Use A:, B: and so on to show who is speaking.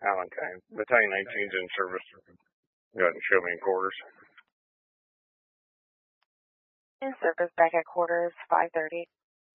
A: Allentown. Battalion 19's in service. Go ahead and show me in quarters.
B: In service back at quarters, 5:30.